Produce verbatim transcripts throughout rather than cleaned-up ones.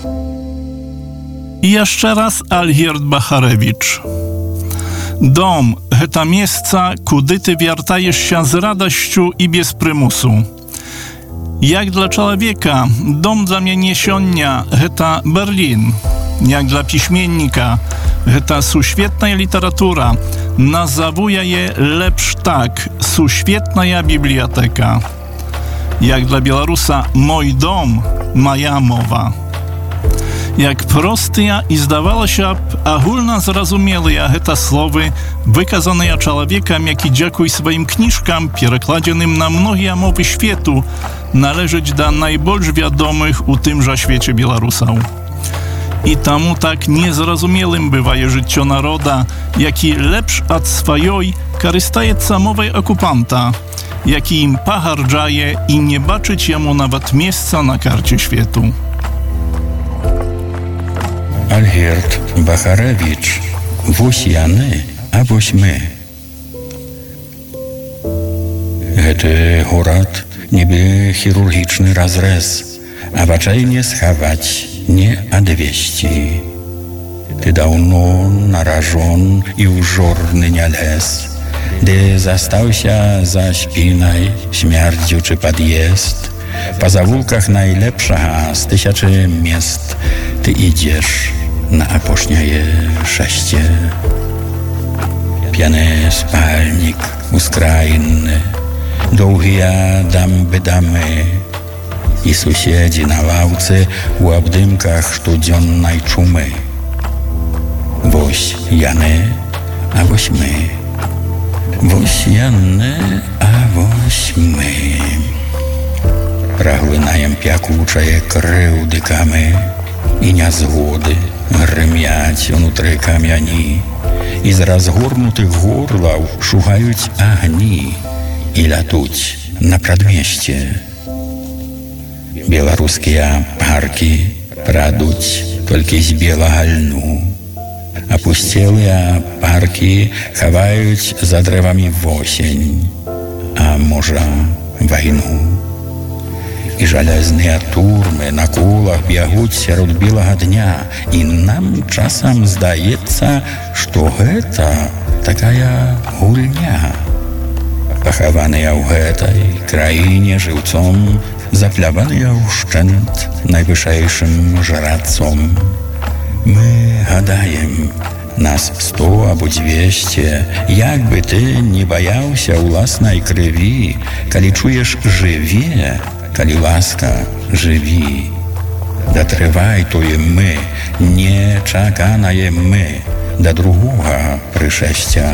I jeszcze raz Algierd Bacharewicz. Dom – heta miejsca, kudy ty wiertajesz się z radością i bez prymusu. Jak dla człowieka, dom dla mnie niesionia – heta Berlin. Jak dla piśmiennika – heta suświetna literatura. Nazawuja je lepsz tak – suświetna biblioteka. Jak dla Białorusa mój dom – moja mowa. Jak prostыя i zdавалася б агульна зразумелыя гэта словы, выказаныя чалавекам, які дзякуй сваім кніжкам, перакладзеным на многія мовы свету, належыць да найбольш вядомых у тым жа свеце беларусаў. І таму так незразумелым бывае жыццё народа, які лепш ад сваёй карыстаецца мовай акупанта, які ім пагарджае і не бачыць яму нават месца на карце свету. Альгерд Бахаревич, вось яны, а вось мы. Гэты горад нібы хірургічны разрэз, а вачэй не схаваць, не адвесці. Ты даўно наражон і ў жорны не лез, ды застаўся за спінай смярдзючы пад'езд. Па завулках найлепшага з тысячы мест ты ідзеш на апошняе шэсце. П'яны спальнік ускраінны, доўгія дамбы-дамы і суседзі на лаўцы у абдымках штодзённай чумы. Вось яны, а вось мы. Вось яны, а вось мы. Праглынаем пякучае крыўды камы і нязгоды грымяць унутры камяні, і з разгорнутых горлаў шугаюць агні і лятуць на прадмесце. Беларускія паркі прадуць толькі з белага льну, апусцелыя паркі хаваюць за дрэвамі восень, а можа вайну. І жалязныя турмы на кулах бягуць сярод белага дня, і нам часам здаецца, што гэта такая гульня. Пахаваныя ў гэтай краіне жыўцом, запляваныя ўшчэнт найвышэйшым жрацом. Мы гадаем, нас сто або дзвесце, як бы ты не баяўся ўласнай крыві, калі чуеш жыве, калі ласка, жыві. Датрывай тое мы, нечаканае мы, да другога прышэсця.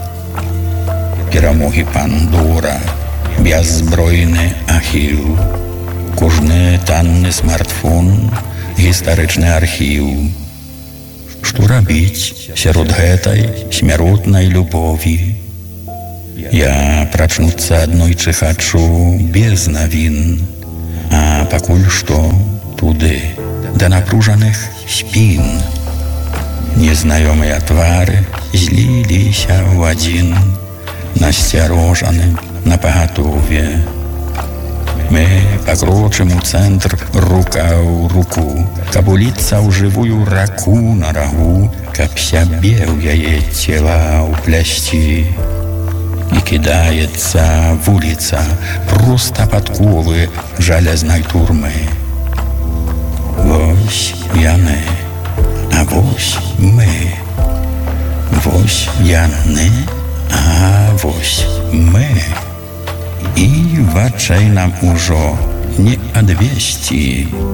Перамогі Пандора, бяззбройны Ахіл, кожны танны смартфон, гістарычны архіў. Што рабіць сярод гэтай смяротнай любові? Я прачнуцца аднойчы хачу без навін, а пакуль што туды, да напружаных спін. Незнаёмыя твары зліліся ў адзін, насцярожаны, напагатове. Мы пакрочым у цэнтр рука ў руку, каб уліцца ў жывую раку на рагу, каб сябе ў яе цела ўплясці. І кідаецца вуліца проста пад колы жалезнай турмы. Вось яны, а вось мы. Вось яны, а вось мы. І вачэй нам ужо не адвесці.